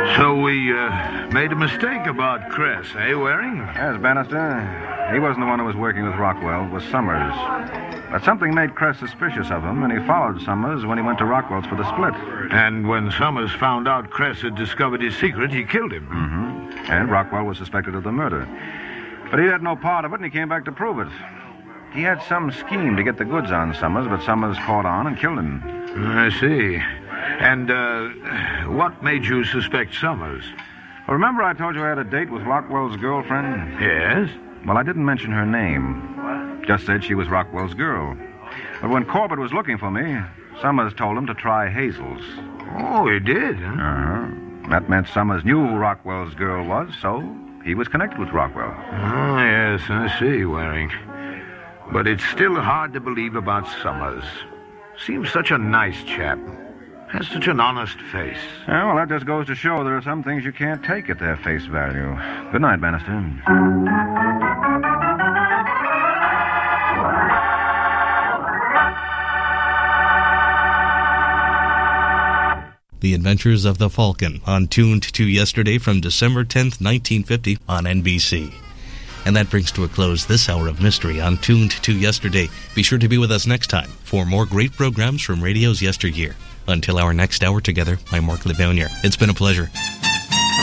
So we made a mistake about Cress, eh, Waring? Yes, Bannister. He wasn't the one who was working with Rockwell. It was Summers. But something made Cress suspicious of him, and he followed Summers when he went to Rockwell's for the split. And when Summers found out Cress had discovered his secret, he killed him. Mm-hmm. And Rockwell was suspected of the murder. But he had no part of it, and he came back to prove it. He had some scheme to get the goods on Summers, but Summers caught on and killed him. I see. And, what made you suspect Summers? Well, remember I told you I had a date with Rockwell's girlfriend? Yes? Well, I didn't mention her name. Just said she was Rockwell's girl. But when Corbett was looking for me, Summers told him to try Hazel's. Oh, he did, huh? Uh-huh. That meant Summers knew who Rockwell's girl was, so he was connected with Rockwell. Oh, yes, I see, Waring. But it's still hard to believe about Summers. Seems such a nice chap. Has such an honest face. Yeah, well, that just goes to show there are some things you can't take at their face value. Good night, Bannister. The Adventures of the Falcon on Tuned to Yesterday from December 10th, 1950 on NBC. And that brings to a close this hour of mystery on Tuned to Yesterday. Be sure to be with us next time for more great programs from radio's yesteryear. Until our next hour together, I'm Mark Levonier. It's been a pleasure.